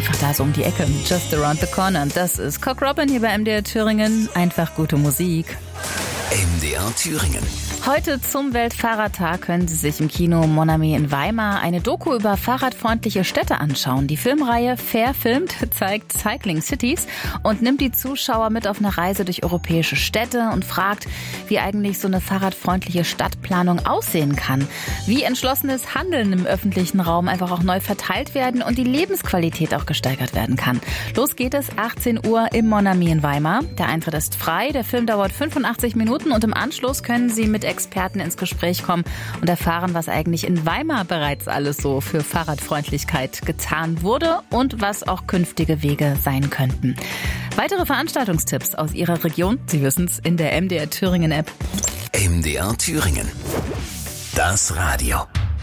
einfach da so um die Ecke. Just around the corner. Das ist Cock Robin hier bei MDR Thüringen. Einfach gute Musik. MDR Thüringen. Heute zum Weltfahrradtag können Sie sich im Kino Mon Ami in Weimar eine Doku über fahrradfreundliche Städte anschauen. Die Filmreihe Fair Filmed zeigt Cycling Cities und nimmt die Zuschauer mit auf eine Reise durch europäische Städte und fragt, wie eigentlich so eine fahrradfreundliche Stadtplanung aussehen kann. Wie entschlossenes Handeln im öffentlichen Raum einfach auch neu verteilt werden und die Lebensqualität auch gesteigert werden kann. Los geht es, 18 Uhr im Mon Ami in Weimar. Der Eintritt ist frei, der Film dauert 85 Minuten und im Anschluss können Sie mit Experten ins Gespräch kommen und erfahren, was eigentlich in Weimar bereits alles so für Fahrradfreundlichkeit getan wurde und was auch künftige Wege sein könnten. Weitere Veranstaltungstipps aus Ihrer Region, Sie wissen es, in der MDR Thüringen App. MDR Thüringen. Das Radio.